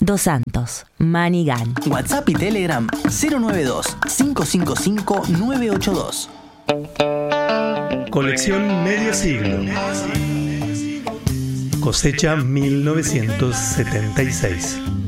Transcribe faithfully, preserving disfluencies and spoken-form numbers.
Dos Santos, Manigán. WhatsApp y Telegram cero nueve dos, cinco cinco cinco, nueve ocho dos. Colección Medio Siglo. Cosecha mil novecientos setenta y seis.